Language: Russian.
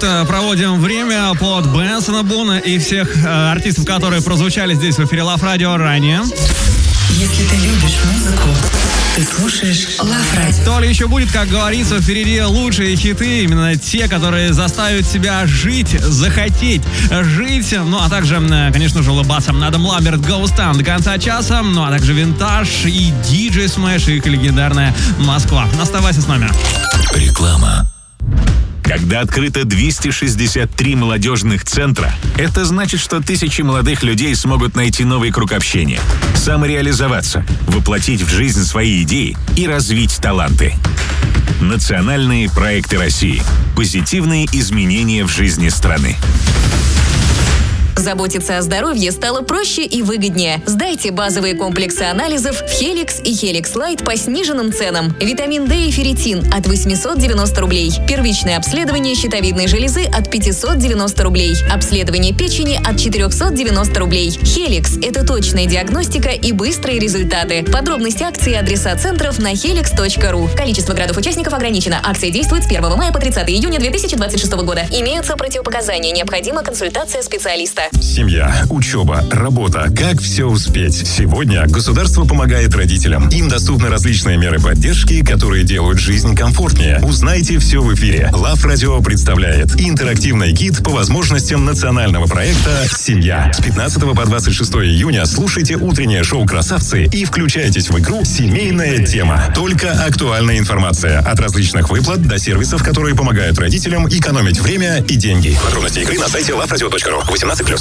проводим время под Бенсона Буна и всех артистов, которые прозвучали здесь в эфире Love Radio ранее. Если ты любишь музыку, ты слушаешь Love Radio. То ли еще будет, как говорится, впереди лучшие хиты, именно те, которые заставят себя жить, захотеть жить, ну а также, конечно же, улыбаться. Адам Ламберт, Ghost Town до конца часа, ну а также Винтаж и DJ Smash и их легендарная Москва. Оставайся с нами. Реклама. Когда открыто 263 молодежных центра, это значит, что тысячи молодых людей смогут найти новый круг общения, самореализоваться, воплотить в жизнь свои идеи и развить таланты. Национальные проекты России. Позитивные изменения в жизни страны. Заботиться о здоровье стало проще и выгоднее. Сдайте базовые комплексы анализов в Helix и Helix Light по сниженным ценам. Витамин D и ферритин от 890 рублей. Первичное обследование щитовидной железы от 590 рублей. Обследование печени от 490 рублей. Helix – это точная диагностика и быстрые результаты. Подробности акции и адреса центров на helix.ru. Количество градов-участников ограничено. Акция действует с 1 мая по 30 июня 2026 года. Имеются противопоказания. Необходима консультация специалиста. Семья, учеба, работа. Как все успеть? Сегодня государство помогает родителям. Им доступны различные меры поддержки, которые делают жизнь комфортнее. Узнайте все в эфире. Love Radio представляет интерактивный гид по возможностям национального проекта «Семья». С 15 по 26 июня слушайте утреннее шоу «Красавцы» и включайтесь в игру «Семейная тема». Только актуальная информация. От различных выплат до сервисов, которые помогают родителям экономить время и деньги. Подробности игры на сайте loveradio.ru. 18+.